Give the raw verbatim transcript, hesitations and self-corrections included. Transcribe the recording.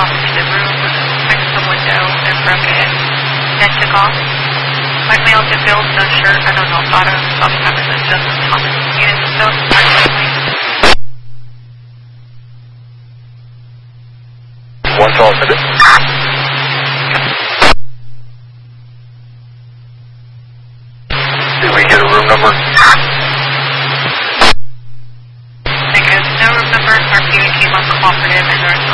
walked into the room, fixed the window, and broke it, then took off. My mail to Bill's no shirt, I don't know, thought of myself having this Justin Thomas unit still, actually. One call to this. Did we get a room number? Because no room numbers are P V T one cooperative and there's no